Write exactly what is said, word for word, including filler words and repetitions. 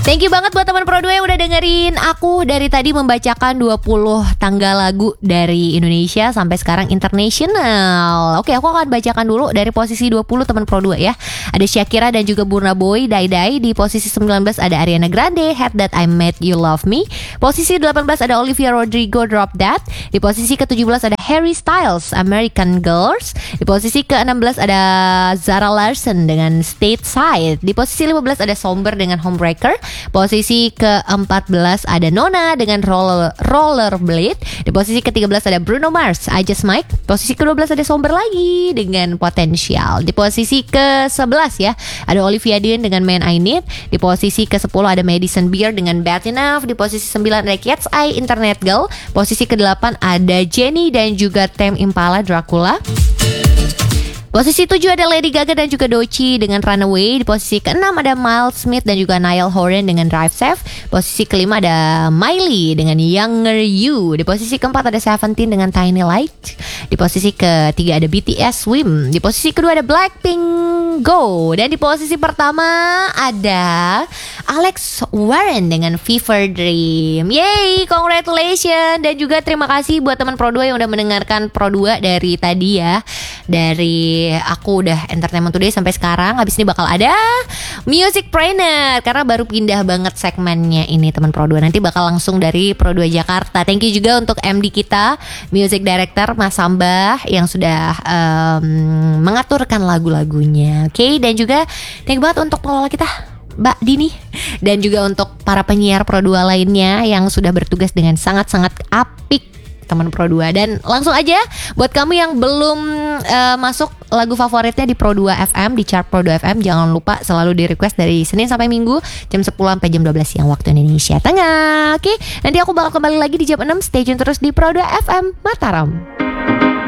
Thank you banget buat teman Pro dua yang udah dengerin aku dari tadi membacakan dua puluh tanggal lagu dari Indonesia sampai sekarang international. Oke, aku akan bacakan dulu dari posisi dua puluh teman Pro dua ya. Ada Shakira dan juga Burna Boy, Dai Dai. Di posisi sembilan belas ada Ariana Grande, Had That I Met You Love Me. Posisi delapan belas ada Olivia Rodrigo, Drop That. Di posisi ke tujuh belas ada Harry Styles, American Girls. Di posisi ke enam belas ada Zara Larsson dengan Stateside. Di posisi lima belas ada Somber dengan Homebreaker. Posisi ke empat belas ada Nona dengan Roller Rollerblade. Di posisi ke tiga belas ada Bruno Mars, I Just Might. Posisi ke dua belas ada Somber lagi dengan Potential. Di posisi ke sebelas ya ada Olivia Dean dengan Man I Need. Di posisi ke sepuluh ada Madison Beer dengan Bad Enough. Di posisi sembilan ada Cat's Eye, Internet Girl. Posisi ke delapan ada Jennie dan juga Tame Impala, Dracula. Posisi tujuh ada Lady Gaga dan juga Doechii dengan Runaway. Di posisi keenam ada Miles Smith dan juga Niall Horan dengan Drive Safe. Posisi kelima ada Miley dengan Younger You. Di posisi keempat ada Seventeen dengan Tiny Light. Di posisi ketiga ada B T S Swim. Di posisi kedua ada Blackpink Go. Dan di posisi pertama ada Alex Warren dengan Fever Dream. Yay, congratulations. Dan juga terima kasih buat teman Pro dua yang udah mendengarkan Pro dua dari tadi ya. Dari aku udah Entertainment Today sampai sekarang. Habis ini bakal ada Music Trainer karena baru pindah banget segmennya ini teman Pro dua. Nanti bakal langsung dari Pro dua Jakarta. Thank you juga untuk M D kita, Music Director Mas Sambah yang sudah um, mengaturkan lagu-lagunya. Oke, okay? Dan juga thank you banget untuk pengelola kita Mbak Dini. Dan juga untuk para penyiar Pro dua lainnya yang sudah bertugas dengan sangat-sangat apik teman Pro dua. Dan langsung aja buat kamu yang belum uh, masuk lagu favoritnya di Pro dua F M, di chart Pro dua F M, jangan lupa selalu di request dari Senin sampai Minggu jam sepuluh sampai jam dua belas siang waktu Indonesia Tengah. Oke, nanti aku bakal kembali lagi di jam enam. Stay tune terus di Pro dua F M Mataram.